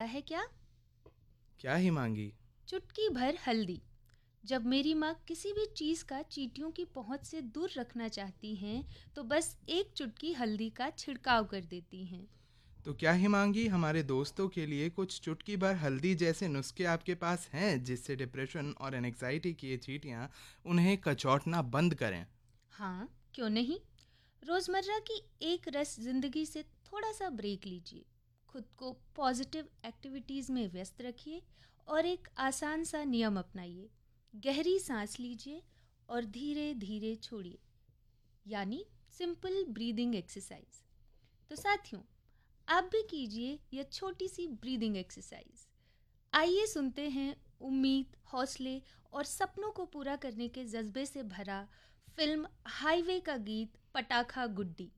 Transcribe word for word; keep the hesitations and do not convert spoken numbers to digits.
है क्या? क्या हिमांगी? चुटकी भर हल्दी। जब मेरी माँ किसी भी चीज़ का चींटियों की पहुँच से दूर रखना चाहती हैं तो बस एक चुटकी हल्दी का छिड़काव कर देती हैं। तो क्या हिमांगी, हमारे दोस्तों के लिए कुछ चुटकी भर हल्दी जैसे नुस्खे आपके पास हैं जिससे डिप्रेशन और एंग्जाइटी की ये चींटियां उन्हें कचौटना बंद करें? हाँ, क्यों नहीं। रोज़मर्रा की एक रस जिंदगी से थोड़ा सा ब्रेक लीजिए, खुद को पॉजिटिव एक्टिविटीज़ में व्यस्त रखिए और एक आसान सा नियम अपनाइए। गहरी सांस लीजिए और धीरे धीरे छोड़िए, यानी सिंपल ब्रीदिंग एक्सरसाइज। तो साथियों, आप भी कीजिए यह छोटी सी ब्रीदिंग एक्सरसाइज। आइए सुनते हैं उम्मीद, हौसले और सपनों को पूरा करने के जज्बे से भरा फिल्म हाईवे का गीत पटाखा गुड्डी।